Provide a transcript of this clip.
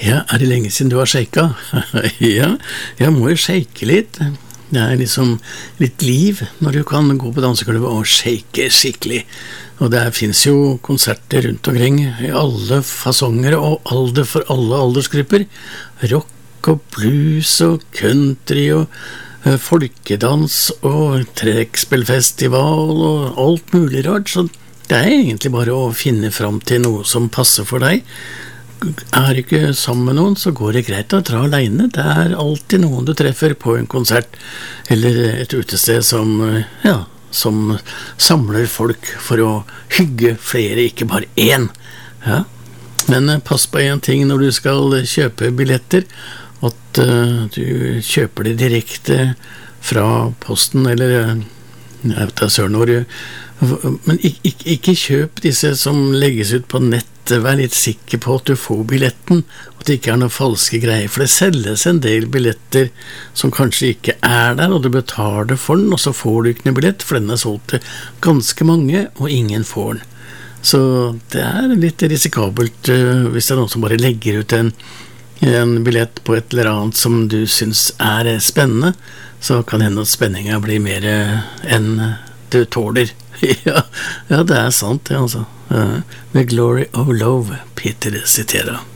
Ja, det lenge siden du har shaka? Ja, jeg må jo shake litt. Det liksom litt liv når du kan gå på dansegulvet og shake skikkelig. Og det finnes jo konserter rundt omkring i alle fasonger og alder for alle aldersgrupper. Rock og blues og country og folkedans og trekkspillfestival og alt mulig rart. Så det egentlig bare å finne fram til noe som passer for deg. Er du ikke sammen med noen, så går det greit å dra alene. Det alltid noen du treffer på en konsert eller et utested som samler folk for å hygge flere, ikke bare én. Ja. Men pass på en ting når du skal kjøpe billetter, at du kjøper det direkte fra posten, eller jeg vet da søren hvor du. Men ikke kjøp disse som legges ut på nett. Vær litt sikker på at du får billetten, at det ikke noen falske greier, for det selges en del billetter som kanskje ikke der, og du betaler for den, og så får du ikke noen billett, for den solgt til ganske mange, og ingen får den. Så det litt risikabelt hvis det noen som bare legger ut en billett på et eller annet som du synes spennende, så kan hende at spenningen blir mer enn du tåler. Ja, det sant det altså. The Glory of Love, Peter Cetera.